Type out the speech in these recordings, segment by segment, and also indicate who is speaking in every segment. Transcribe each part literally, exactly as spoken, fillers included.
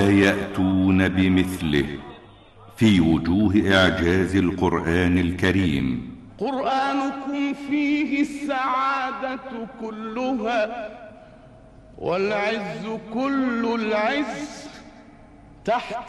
Speaker 1: لا يأتون بمثله في وجوه إعجاز القرآن الكريم.
Speaker 2: قرآنكم فيه السعادة كلها والعز كل العز تحت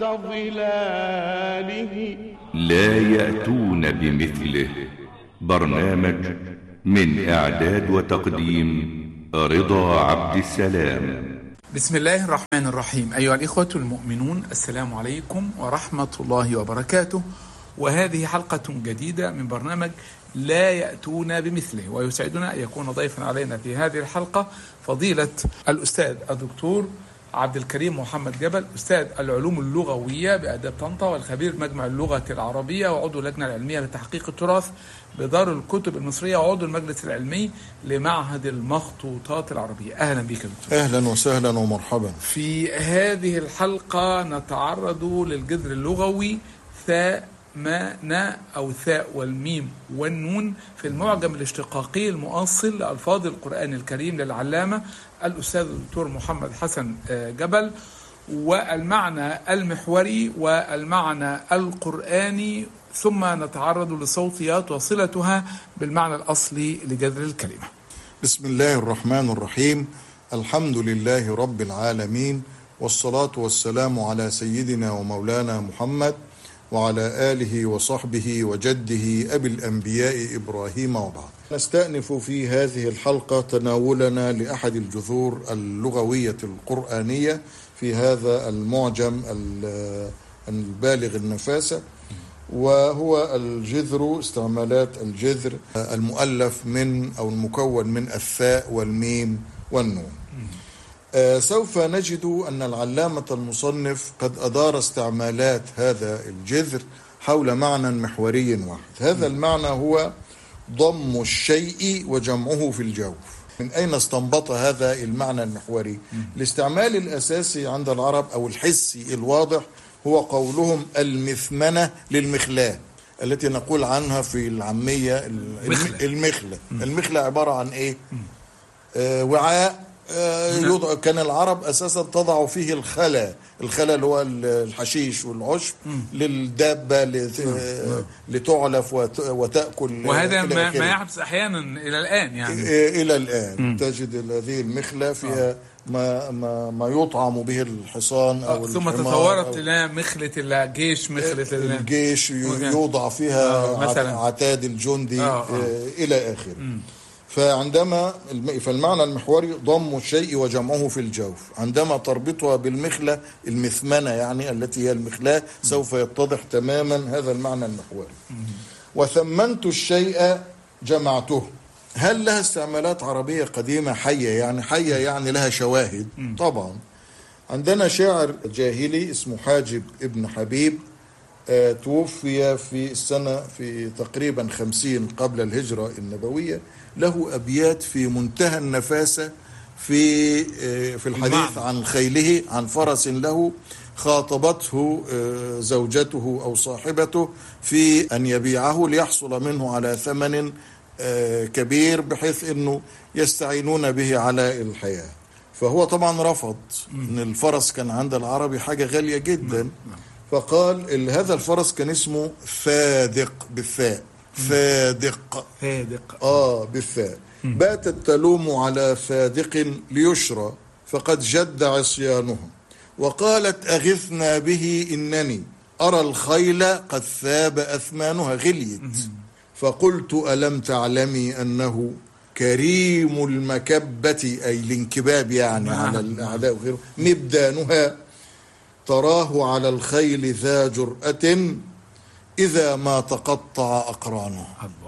Speaker 2: ظلاله.
Speaker 1: لا يأتون بمثله. برنامج من إعداد وتقديم رضا عبد السلام.
Speaker 3: بسم الله الرحمن الرحيم. أيها الإخوة المؤمنون، السلام عليكم ورحمة الله وبركاته، وهذه حلقة جديدة من برنامج لا يأتون بمثله. ويسعدنا أن يكون ضيفا علينا في هذه الحلقة فضيلة الأستاذ الدكتور عبد الكريم محمد جبل، أستاذ العلوم اللغوية بآداب طنطا والخبير بمجمع اللغة العربية وعضو اللجنة العلمية لتحقيق التراث بدار الكتب المصرية وعضو المجلس العلمي لمعهد المخطوطات العربية. أهلا بك دكتور.
Speaker 4: أهلا وسهلا ومرحبا.
Speaker 3: في هذه الحلقة نتعرض للجذر اللغوي ثاء ما نا أو ثاء والميم والنون في المعجم الاشتقاقي المؤصل لألفاظ القرآن الكريم للعلامة الأستاذ الدكتور محمد حسن جبل، والمعنى المحوري والمعنى القرآني، ثم نتعرض للصوتيات وصلتها بالمعنى الأصلي لجذر الكلمة.
Speaker 4: بسم الله الرحمن الرحيم. الحمد لله رب العالمين، والصلاة والسلام على سيدنا ومولانا محمد وعلى آله وصحبه وجده أبي الأنبياء إبراهيم، وبعد. نستأنف في هذه الحلقة تناولنا لأحد الجذور اللغوية القرآنية في هذا المعجم البالغ النفاسة، وهو الجذر، استعمالات الجذر المؤلف من أو المكون من الثاء والميم والنون. آه سوف نجد أن العلامة المصنف قد أدار استعمالات هذا الجذر حول معنى محوري واحد. هذا المعنى هو ضم الشيء وجمعه في الجوف. من أين استنبط هذا المعنى المحوري؟ الاستعمال الأساسي عند العرب أو الحسي الواضح هو قولهم المثمنة للمخلاة التي نقول عنها في العامية المخلة. المخلة عبارة عن إيه؟ آه وعاء يوضع، كان العرب أساسا تضع فيه الخلا. الخلا اللي هو الحشيش والعشب للدابة لتعلف وتأكل،
Speaker 3: وهذا ما, ما يحدث أحيانا إلى الآن. يعني
Speaker 4: إلى الآن م. تجد هذه المخلة فيها ما, ما, ما يطعم به الحصان أو
Speaker 3: ثم تطورت إلى مخلة الجيش. مخلة
Speaker 4: الجيش يوضع فيها عتاد الجندي آه آه. إلى آخره. فعندما فالمعنى المحوري ضم الشيء وجمعه في الجوف. عندما تربطها بالمخلة المثمنة يعني التي هي المخلاة سوف يتضح تماما هذا المعنى المحوري. وثمنت الشيء جمعته. هل لها استعمالات عربية قديمة حية؟ يعني حية يعني لها شواهد طبعا. عندنا شاعر جاهلي اسمه حاجب ابن حبيب، آه توفي في السنة في تقريبا خمسين قبل الهجرة النبوية. له أبيات في منتهى النفاسة في آه في الحديث عن خيله، عن فرس له خاطبته آه زوجته أو صاحبته في أن يبيعه ليحصل منه على ثمن آه كبير بحيث أنه يستعينون به على الحياة. فهو طبعا رفض، أن الفرس كان عند العربي حاجة غالية جدا. فقال هذا الفرس كان اسمه فادق بالثاء، فادق
Speaker 3: فادق
Speaker 4: اه بالثاء. باتت تلوم على فادق ليشرى فقد جد عصيانها، وقالت أغثنا به إنني أرى الخيل قد ثاب أثمانها. غليت. فقلت ألم تعلمي أنه كريم المكبة، أي الانكباب يعني على الأعداء وغيره، مبدانها تراه على الخيل ذا جرأة إذا ما تقطع أقرانه.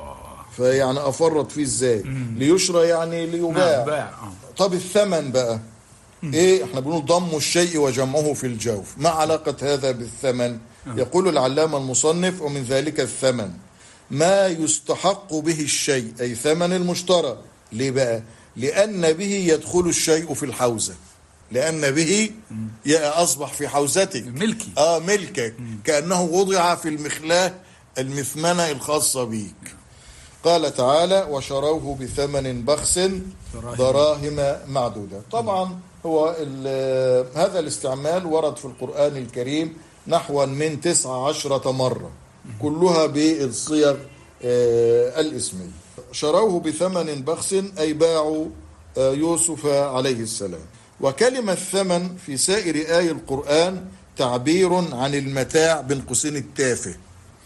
Speaker 4: فيعني أفرط فيه إزاي؟ ليشرى يعني ليباع. طب الثمن بقى إيه؟ إحنا بنقول ضم الشيء وجمعه في الجوف. ما علاقة هذا بالثمن؟ يقول العلامة المصنف: ومن ذلك الثمن ما يستحق به الشيء، أي ثمن المشترى. ليه بقى؟ لأن به يدخل الشيء في الحوزة، لأن به أصبح في حوزتك
Speaker 3: ملكي.
Speaker 4: آه ملكك، كأنه وضع في المخلاة المثمنة الخاصة بيك. قال تعالى: وشروه بثمن بخس دراهم معدودة. طبعا هو هذا الاستعمال ورد في القرآن الكريم نحو من تسع عشرة مرة، كلها بالصيغ الاسمية. شروه بثمن بخس أي باعوا يوسف عليه السلام. وكلمة ثمن في سائر آي القرآن تعبير عن المتاع بين قوسين التافه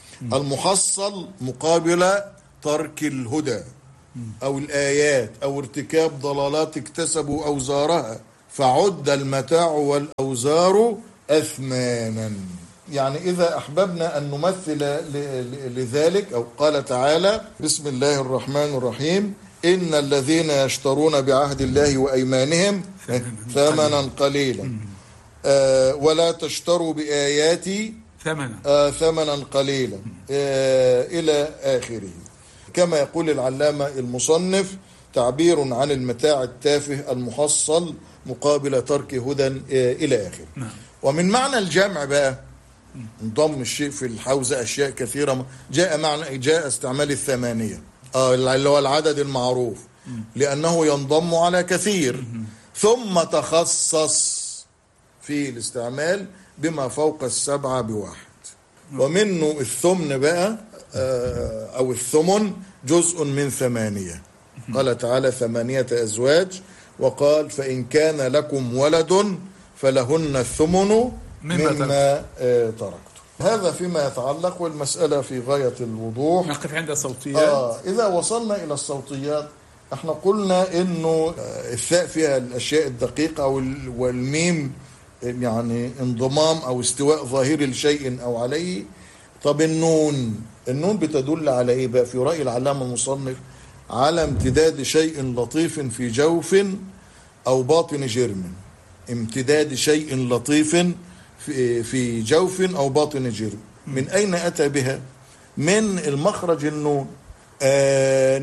Speaker 4: المحصل مقابل ترك الهدى أو الآيات أو ارتكاب ضلالات اكتسبوا أوزارها، فعد المتاع والأوزار أثمانا. يعني إذا أحببنا أن نمثل لذلك، أو قال تعالى بسم الله الرحمن الرحيم إن الذين يشترون بعهد الله وأيمانهم ثمنا قليلا آه ولا تشتروا بآياتي ثمنا آه ثمنا قليلا آه إلى آخره. كما يقول العلامة المصنف تعبير عن المتاع التافه المحصل مقابل ترك هدى آه إلى آخره. ومن معنى الجمع بقى انضم الشيء في الحوزة أشياء كثيرة، جاء معنى جاء استعمال الثمانية آه اللي هو العدد المعروف لأنه ينضم على كثير، ثم تخصص في الاستعمال بما فوق السبعة بواحد. ومنه الثمن بقى أو الثمن جزء من ثمانية. قال تعالى ثمانية أزواج، وقال فإن كان لكم ولد فلهن الثمن مما تركتم. هذا فيما يتعلق، والمسألة في غاية الوضوح.
Speaker 3: نقف عند الصوتيات.
Speaker 4: آه إذا وصلنا إلى الصوتيات احنا قلنا إنه الثاء فيها الأشياء الدقيقة والميم يعني انضمام أو استواء ظاهري لشيء أو عليه. طب النون النون بتدل على إيه بقى في رأي العلامة المصنف؟ على امتداد شيء لطيف في جوف أو باطن جرم. امتداد شيء لطيف في في جوف أو باطن جرم. من أين أتى بها؟ من المخرج النون آه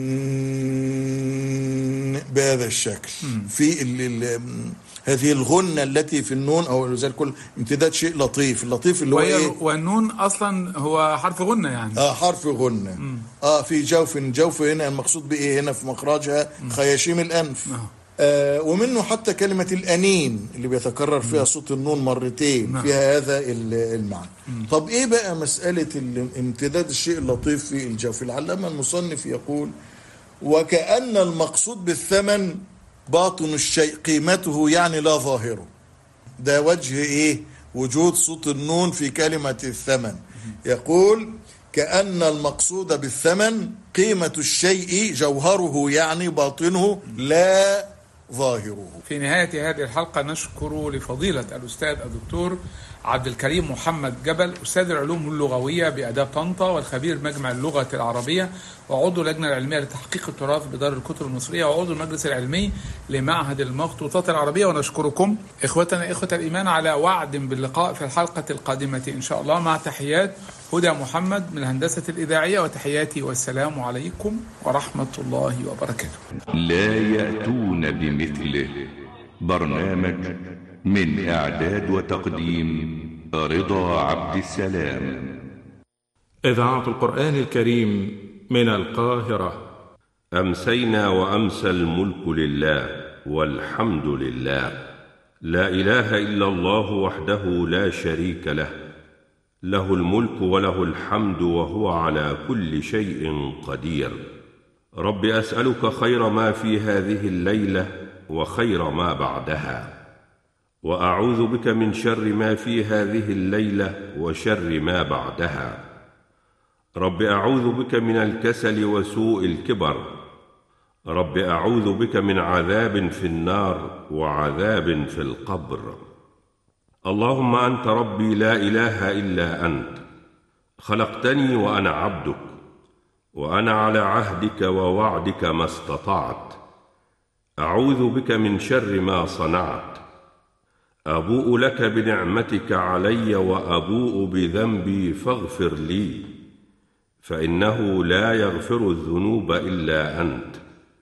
Speaker 4: بهذا الشكل في ال ال هذه الغنة التي في النون، أو زي الكل امتداد شيء لطيف. اللطيف اللي هو إيه؟
Speaker 3: والنون أصلا هو حرف غنة يعني.
Speaker 4: آه حرف غنة. مم. آه في جوف. جوف هنا المقصود بإيه هنا في مخرجها؟ خياشيم الأنف. مم. آه ومنه حتى كلمة الأنين اللي بيتكرر فيها صوت النون مرتين مم. فيها هذا المعنى. مم. طب إيه بقى مسألة امتداد الشيء اللطيف في الجوف؟ العلامة المصنف يقول وكأن المقصود بالثمن باطن الشيء قيمته يعني لا ظاهره. ده وجه إيه؟ وجود صوت النون في كلمة الثمن. يقول كأن المقصود بالثمن قيمة الشيء جوهره يعني باطنه لا ظاهره.
Speaker 3: في نهاية هذه الحلقة نشكر لفضيلة الأستاذ الدكتور عبد الكريم محمد جبل، أستاذ العلوم اللغوية بآداب طنطا والخبير مجمع اللغة العربية وعضو اللجنة العلمية لتحقيق التراث بدار الكتب المصرية وعضو المجلس العلمي لمعهد المخطوطات العربية. ونشكركم إخوتنا إخوة الإيمان على وعد باللقاء في الحلقة القادمة إن شاء الله، مع تحيات هدى محمد من الهندسة الإذاعية، وتحياتي والسلام عليكم ورحمة الله وبركاته.
Speaker 1: لا يأتون بمثله. برنامج من إعداد وتقديم رضا عبد السلام.
Speaker 5: إذاعة القرآن الكريم من القاهرة.
Speaker 6: أمسينا وأمسى الملك لله والحمد لله، لا إله إلا الله وحده لا شريك له، له الملك وله الحمد وهو على كل شيء قدير. رب أسألك خير ما في هذه الليلة وخير ما بعدها، وأعوذ بك من شر ما في هذه الليلة وشر ما بعدها. رب أعوذ بك من الكسل وسوء الكبر. رب أعوذ بك من عذاب في النار وعذاب في القبر. اللهم أنت ربي لا إله إلا أنت، خلقتني وأنا عبدك، وأنا على عهدك ووعدك ما استطعت. أعوذ بك من شر ما صنعت. أبوء لك بنعمتك علي وأبوء بذنبي فاغفر لي، فإنه لا يغفر الذنوب إلا أنت.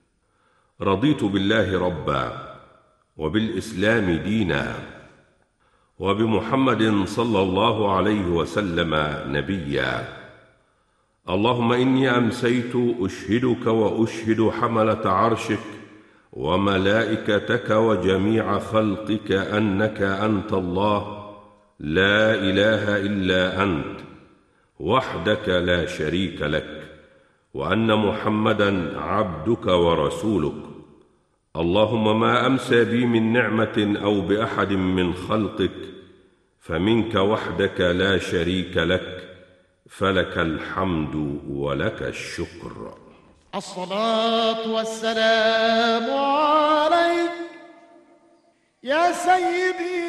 Speaker 6: رضيت بالله ربا وبالإسلام دينا وبمحمد صلى الله عليه وسلم نبيا. اللهم إني أمسيت أشهدك وأشهد حملة عرشك وملائكتك وجميع خلقك أنك أنت الله لا إله إلا أنت وحدك لا شريك لك، وأن محمدا عبدك ورسولك. اللهم ما أمسى بي من نعمة أو بأحد من خلقك فمنك وحدك لا شريك لك، فلك الحمد ولك الشكر.
Speaker 7: الصلاة والسلام عليك يا سيدي